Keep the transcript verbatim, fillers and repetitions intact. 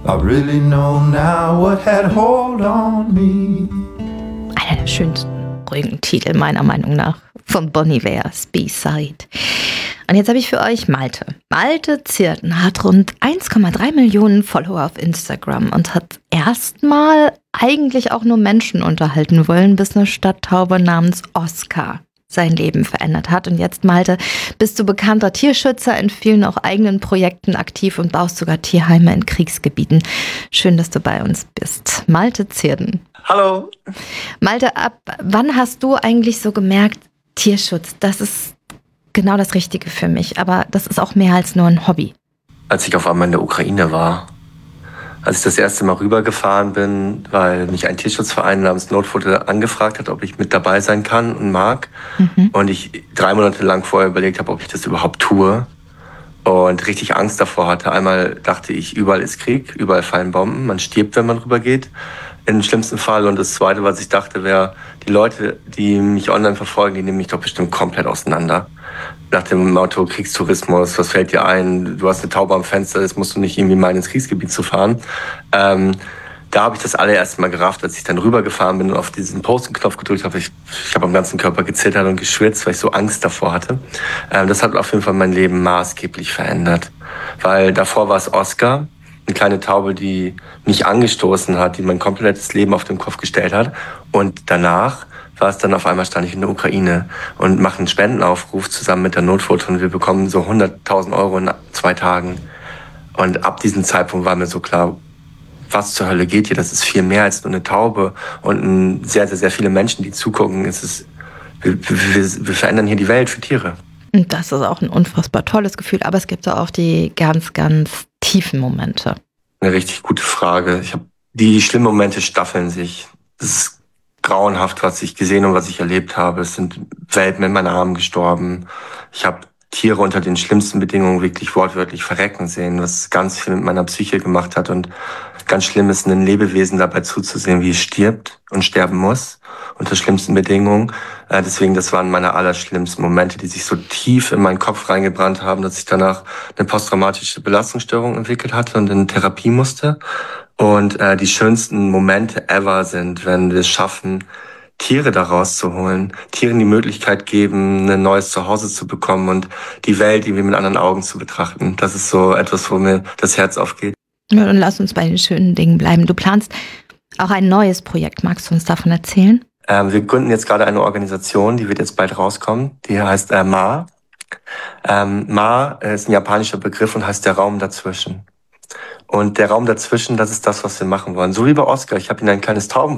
I really know now what had hold on me. Einer der schönsten ruhigen Titel meiner Meinung nach von Bon Ivers B-Side. Und jetzt habe ich für euch Malte. Malte Zierden hat rund eins Komma drei Millionen Follower auf Instagram und hat erstmal eigentlich auch nur Menschen unterhalten wollen, bis eine Stadttaube namens Oscar sein Leben verändert hat. Und jetzt, Malte, bist du bekannter Tierschützer, in vielen auch eigenen Projekten aktiv und baust sogar Tierheime in Kriegsgebieten. Schön, dass du bei uns bist. Malte Zierden. Hallo. Malte, ab wann hast du eigentlich so gemerkt, Tierschutz, das ist genau das Richtige für mich, aber das ist auch mehr als nur ein Hobby? Als ich auf einmal in der Ukraine war, als ich das erste Mal rübergefahren bin, weil mich ein Tierschutzverein namens Notfutter angefragt hat, ob ich mit dabei sein kann und mag. Mhm. Und ich drei Monate lang vorher überlegt habe, ob ich das überhaupt tue. Und richtig Angst davor hatte. Einmal dachte ich, überall ist Krieg, überall fallen Bomben, man stirbt, wenn man rübergeht, im schlimmsten Fall. Und das Zweite, was ich dachte, wäre, die Leute, die mich online verfolgen, die nehmen mich doch bestimmt komplett auseinander. Nach dem Motto Kriegstourismus, was fällt dir ein? Du hast eine Taube am Fenster, jetzt musst du nicht irgendwie meinen, ins Kriegsgebiet zu fahren. Ähm, da habe ich das allererste Mal gerafft, als ich dann rübergefahren bin und auf diesen Posten-Knopf gedrückt habe. Ich, ich habe am ganzen Körper gezittert und geschwitzt, weil ich so Angst davor hatte. Ähm, das hat auf jeden Fall mein Leben maßgeblich verändert. Weil davor war es Oscar, eine kleine Taube, die mich angestoßen hat, die mein komplettes Leben auf den Kopf gestellt hat. Und danach war es dann auf einmal, stand ich in der Ukraine und mache einen Spendenaufruf zusammen mit der Notfurt und wir bekommen so hunderttausend Euro in zwei Tagen. Und ab diesem Zeitpunkt war mir so klar, was zur Hölle geht hier? Das ist viel mehr als nur eine Taube und sehr, sehr, sehr viele Menschen, die zugucken. Es ist, wir, wir, wir verändern hier die Welt für Tiere. Und das ist auch ein unfassbar tolles Gefühl, aber es gibt auch die ganz, ganz tiefen Momente. Eine richtig gute Frage. Ich habe die schlimmen Momente staffeln sich. Das ist grauenhaft, was ich gesehen und was ich erlebt habe. Es sind Welpen in meinen Armen gestorben. Ich habe Tiere unter den schlimmsten Bedingungen wirklich wortwörtlich verrecken sehen, was ganz viel mit meiner Psyche gemacht hat. Und ganz schlimm ist, einem Lebewesen dabei zuzusehen, wie es stirbt und sterben muss unter schlimmsten Bedingungen. Äh, deswegen, das waren meine allerschlimmsten Momente, die sich so tief in meinen Kopf reingebrannt haben, dass ich danach eine posttraumatische Belastungsstörung entwickelt hatte und in Therapie musste. Und äh, die schönsten Momente ever sind, wenn wir es schaffen, Tiere da rauszuholen, Tieren die Möglichkeit geben, ein neues Zuhause zu bekommen und die Welt irgendwie mit anderen Augen zu betrachten. Das ist so etwas, wo mir das Herz aufgeht. Ja, dann lass uns bei den schönen Dingen bleiben. Du planst auch ein neues Projekt. Magst du uns davon erzählen? Ähm, wir gründen jetzt gerade eine Organisation, die wird jetzt bald rauskommen. Die heißt äh, M A. Ähm, M A ist ein japanischer Begriff und heißt der Raum dazwischen. Und der Raum dazwischen, das ist das, was wir machen wollen. So wie bei Oscar. Ich habe ihn ein kleines Tauben